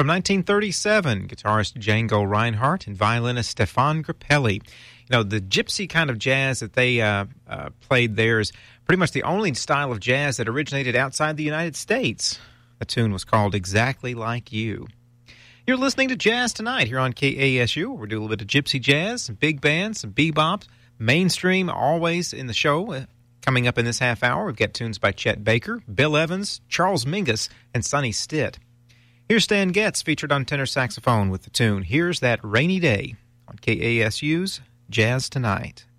From 1937, guitarist Django Reinhardt and violinist Stefan Grappelli. The gypsy kind of jazz that they played there is pretty much the only style of jazz that originated outside the United States. The tune was called Exactly Like You. You're listening to Jazz Tonight here on KASU. We're doing a little bit of gypsy jazz, some big bands, some bebop, mainstream, always in the show. Coming up in this half hour, we've got tunes by Chet Baker, Bill Evans, Charles Mingus, and Sonny Stitt. Here's Stan Getz featured on tenor saxophone with the tune Here's That Rainy Day on KASU's Jazz Tonight.